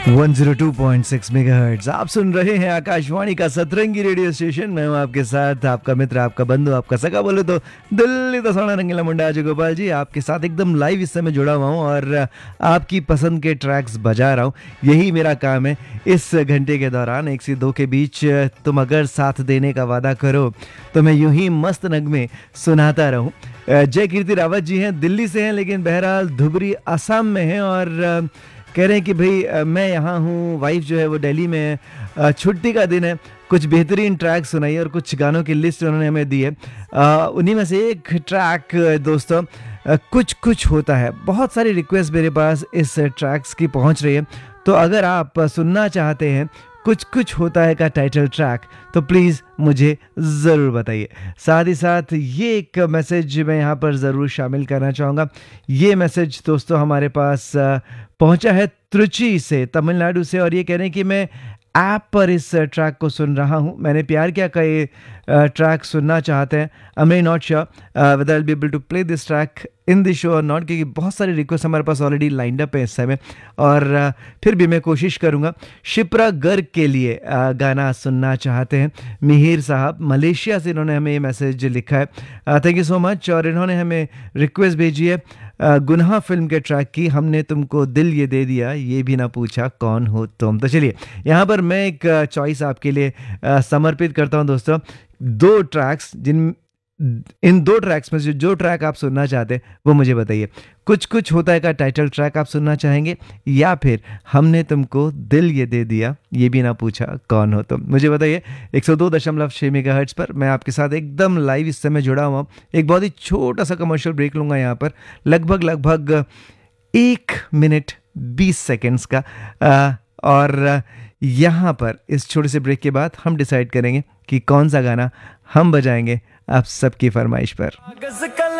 102.6 megahertz आप सुन रहे हैं आकाशवाणी का सतरंगी रेडियो स्टेशन। मैं हूं आपके साथ, आपका मित्र, आपका बंधु, आपका सगा बोले तो दिल्ली तो सोना रंगीला मुंडा अजय गोपाल जी आपके साथ एकदम लाइव इस समय जुड़ा हुआ हूं और आपकी पसंद के ट्रैक्स बजा रहा हूं। यही मेरा काम है इस घंटे के दौरान 1 से 2 के बीच। तुम अगर साथ देने का वादा करो तो मैं यूं ही मस्त नगमे सुनाता रहूं। जय कीर्ति रावत जी हैं, दिल्ली से हैं लेकिन बहरहाल धुबरी असम में हैं और कह रहे हैं कि भाई मैं यहाँ हूँ, वाइफ जो है वो दिल्ली में है, छुट्टी का दिन है, कुछ बेहतरीन ट्रैक सुनाइए और कुछ गानों की लिस्ट उन्होंने हमें दी है। उन्हीं में से एक ट्रैक दोस्तों कुछ कुछ होता है। बहुत सारी रिक्वेस्ट मेरे पास इस ट्रैक्स की पहुँच रही है, तो अगर आप सुनना चाहते हैं कुछ कुछ होता है का टाइटल ट्रैक तो प्लीज़ मुझे ज़रूर बताइए। साथ ही साथ ये एक मैसेज मैं यहाँ पर ज़रूर शामिल करना चाहूँगा। ये मैसेज दोस्तों हमारे पास पहुँचा है त्रिची से, तमिलनाडु से, और ये कह रहे हैं कि मैं ऐप पर इस ट्रैक को सुन रहा हूँ। मैंने प्यार किया का ये ट्रैक सुनना चाहते हैं। I am not sure whether I will be able to play this track in this show और नॉट, क्योंकि बहुत सारी रिक्वेस्ट हमारे पास ऑलरेडी लाइंड अप है इस समय, और फिर भी मैं कोशिश करूँगा। शिप्रा गर्ग के लिए गाना सुनना चाहते हैं मिहिर साहब, मलेशिया से इन्होंने हमें ये मैसेज लिखा है। Thank you so much. और इन्होंने हमें रिक्वेस्ट भेजी है गुनाह फिल्म के ट्रैक की, हमने तुमको दिल ये दे दिया, ये भी ना पूछा कौन हो तुम। तो चलिए यहाँ पर मैं एक चॉइस आपके लिए समर्पित करता हूँ दोस्तों। दो ट्रैक्स, इन दो ट्रैक्स में से जो ट्रैक आप सुनना चाहते हैं वो मुझे बताइए। कुछ कुछ होता है का टाइटल ट्रैक आप सुनना चाहेंगे या फिर हमने तुमको दिल ये दे दिया, ये भी ना पूछा कौन हो तुम। मुझे बताइए। 102.6 मेगाहर्ट्ज पर मैं आपके साथ एकदम लाइव इस समय जुड़ा हुआ हूँ। एक बहुत ही छोटा सा कमर्शियल ब्रेक लूँगा यहाँ पर, लगभग 1 मिनट 20 सेकेंड्स का, और यहाँ पर इस छोटे से ब्रेक के बाद हम डिसाइड करेंगे कि कौन सा गाना हम बजाएंगे आप सबकी फरमाइश पर।